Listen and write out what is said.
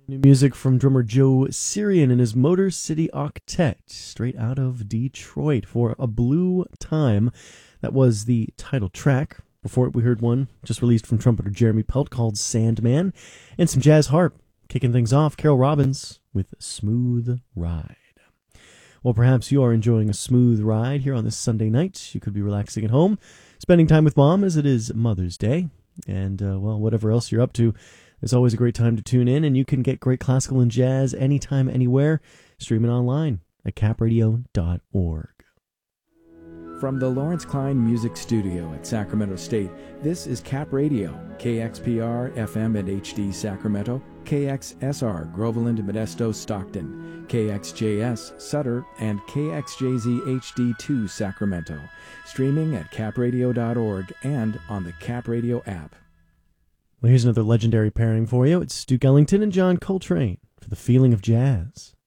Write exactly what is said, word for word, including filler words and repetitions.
New music from drummer Joe Sirian and his Motor City Octet, straight out of Detroit, for A Blue Time. That was the title track. Before it, we heard one just released from trumpeter Jeremy Pelt called Sandman, and some jazz harp. Kicking things off, Carol Robbins with Smooth Ride. Well, perhaps you are enjoying a smooth ride here on this Sunday night. You could be relaxing at home, spending time with mom as it is Mother's Day, and, uh, well, whatever else you're up to. It's always a great time to tune in, and you can get great classical and jazz anytime, anywhere, streaming online at cap radio dot org. From the Lawrence Klein Music Studio at Sacramento State, this is Cap Radio, K X P R, F M and H D Sacramento, K X S R, Groveland, Modesto, Stockton, K X J S, Sutter, and K X J Z H D two, Sacramento. Streaming at cap radio dot org and on the Cap Radio app. Well, here's another legendary pairing for you. It's Duke Ellington and John Coltrane for The Feeling of Jazz.